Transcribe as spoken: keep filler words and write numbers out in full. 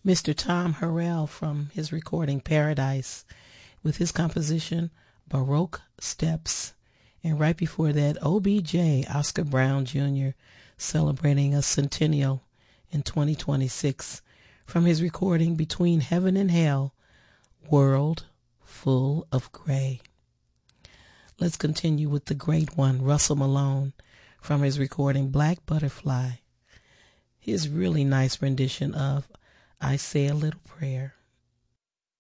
Mister Tom Harrell from his recording Paradise with his composition Baroque Steps. And right before that, O B J, Oscar Brown Junior, celebrating a centennial in twenty twenty-six from his recording Between Heaven and Hell, World Full of Gray. Let's continue with the great one, Russell Malone, from his recording Black Butterfly. His really nice rendition of I Say a Little Prayer.